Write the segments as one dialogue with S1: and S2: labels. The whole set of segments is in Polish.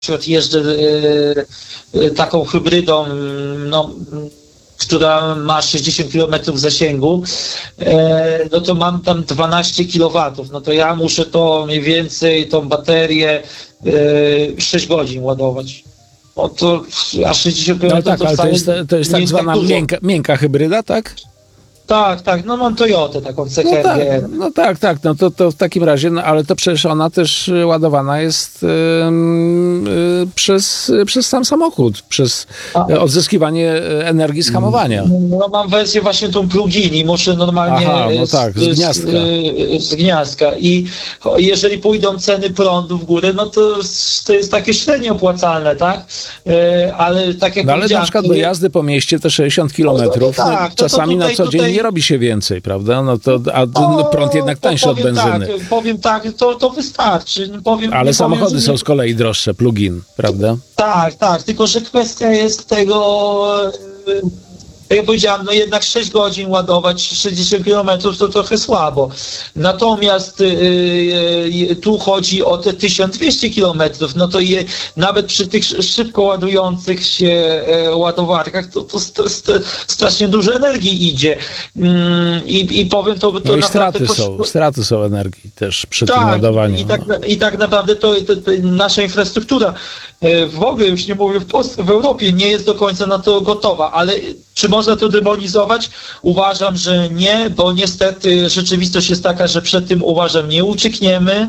S1: przykład jeżdżę taką hybrydą, no, która ma 60 km zasięgu, no to mam tam 12 kW. No to ja muszę to mniej więcej, tą baterię 6 godzin ładować. No to, a 60 km
S2: no tak,
S1: to
S2: ale to jest tak zwana miękka hybryda, tak?
S1: Tak, no mam Toyotę, taką CHR.
S2: No to w takim razie, no, ale to przecież ona też ładowana jest przez sam samochód, przez odzyskiwanie energii z hamowania.
S1: No mam wersję właśnie tą plug-in i muszę normalnie z gniazdka. I jeżeli pójdą ceny prądu w górę, no to jest takie średnio opłacalne, tak? Ale tak jak
S2: ale na przykład do jazdy po mieście te 60 kilometrów, czasami na co dzień nie robi się więcej, prawda? Prąd jednak tańszy od benzyny.
S1: Powiem tak, to wystarczy.
S2: Ale samochody są z kolei droższe, plug-in, prawda?
S1: Tak, tylko że kwestia jest tego, jak powiedziałem, no jednak 6 godzin ładować 60 km to trochę słabo. Natomiast tu chodzi o te 1200 km, no to nawet przy tych szybko ładujących się ładowarkach to strasznie dużo energii idzie. I powiem to
S2: no i straty są energii też przy tym ładowaniu.
S1: I tak naprawdę to nasza infrastruktura, w ogóle już nie mówię w Polsce, w Europie nie jest do końca na to gotowa, ale czy można to demonizować? Uważam, że nie, bo niestety rzeczywistość jest taka, że przed tym uważam nie uciekniemy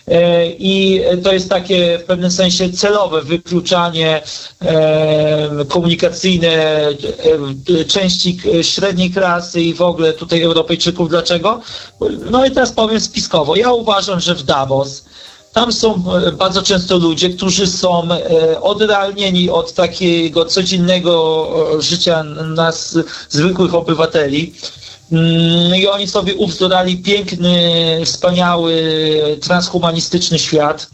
S1: i to jest takie w pewnym sensie celowe wykluczanie komunikacyjne części średniej klasy i w ogóle tutaj Europejczyków. Dlaczego? No i teraz powiem spiskowo. Ja uważam, że w Davos tam są bardzo często ludzie, którzy są odrealnieni od takiego codziennego życia nas, zwykłych obywateli. I oni sobie ubzdurali piękny, wspaniały, transhumanistyczny świat,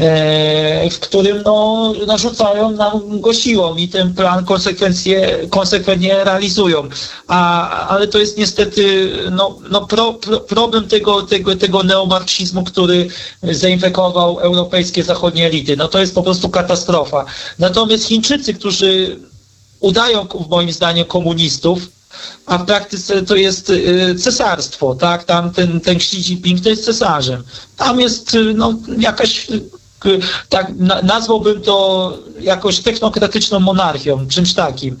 S1: w którym narzucają nam go siłą i ten plan konsekwentnie realizują. Ale to jest niestety problem tego neomarksizmu, który zainfekował europejskie zachodnie elity. No to jest po prostu katastrofa. Natomiast Chińczycy, którzy udają moim zdaniem komunistów, a w praktyce to jest cesarstwo, tak? Tam ten Xi Jinping to jest cesarzem. Tam jest jakaś, tak nazwałbym to jakoś technokratyczną monarchią, czymś takim.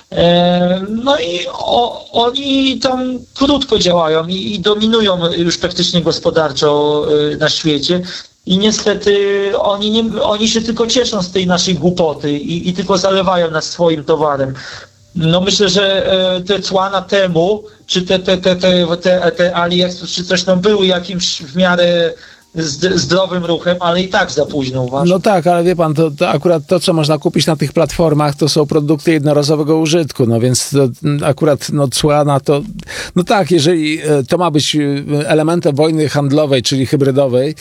S1: No i oni tam krótko działają i dominują już praktycznie gospodarczo na świecie. I niestety oni się tylko cieszą z tej naszej głupoty i tylko zalewają nas swoim towarem. No myślę, że te cła na temu, czy te AliExpress, czy coś tam były jakimś w miarę zdrowym ruchem, ale i tak za późno uważam.
S2: No tak, ale wie pan, to akurat to, co można kupić na tych platformach, to są produkty jednorazowego użytku, no więc to akurat cła na to, no tak, jeżeli to ma być elementem wojny handlowej, czyli hybrydowej,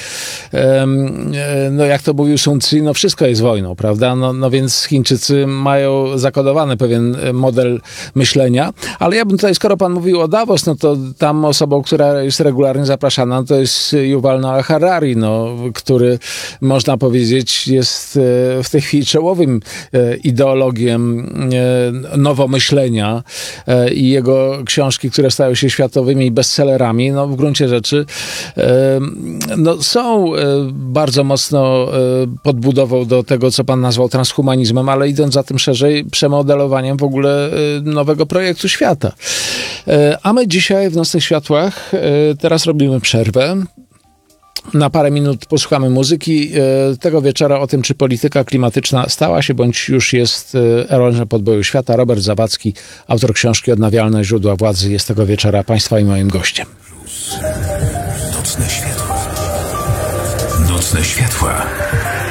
S2: no jak to mówił Sun Tzu, no wszystko jest wojną, prawda? No więc Chińczycy mają zakodowany pewien model myślenia, ale ja bym tutaj, skoro pan mówił o Davos, no to tam osobą, która jest regularnie zapraszana, to jest Yuval Noah Harari, który można powiedzieć jest w tej chwili czołowym ideologiem nowomyślenia i jego książki, które stają się światowymi bestsellerami, no w gruncie rzeczy są bardzo mocno podbudową do tego, co pan nazwał transhumanizmem, ale idąc za tym szerzej, przemodelowaniem w ogóle nowego projektu świata. A my dzisiaj w Nocnych Światłach teraz robimy przerwę. Na parę minut posłuchamy muzyki tego wieczora o tym, czy polityka klimatyczna stała się, bądź już jest orężem podboju świata. Robert Zawadzki, autor książki Odnawialne źródła władzy, jest tego wieczora państwa i moim gościem.
S3: Nocne światła. Nocne światła.